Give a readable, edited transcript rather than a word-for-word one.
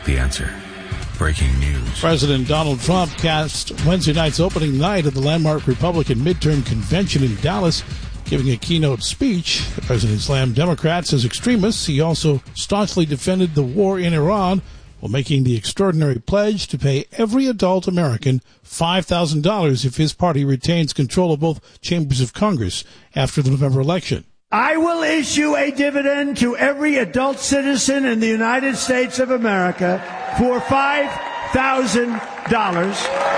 The Answer. Breaking news. President Donald Trump cast Wednesday night's opening night of the landmark Republican midterm convention in Dallas, giving a keynote speech. The president slammed Democrats as extremists. He also staunchly defended the war in Iran while making the extraordinary pledge to pay every adult American $5,000 if his party retains control of both chambers of Congress after the November election. I will issue a dividend to every adult citizen in the United States of America for $5,000